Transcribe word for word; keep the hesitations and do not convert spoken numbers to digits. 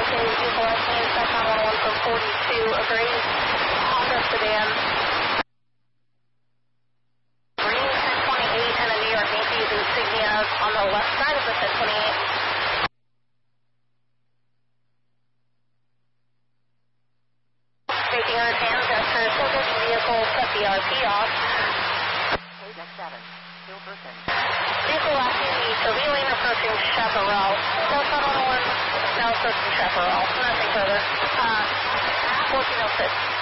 okay, vehicle estimated effect on one oh one from forty-two, a gray Honda sedan. Green ten twenty-eight and a New York Yankees insignia on the left side of the ten twenty-eight. Taking our hands after focus vehicle, set the R P off. eight X seven, still person. Vehicle last easy, so V lane approaching Chaparral. Southbound one oh one, now approaching Chaparral. Nothing further. Uh, fourteen oh six.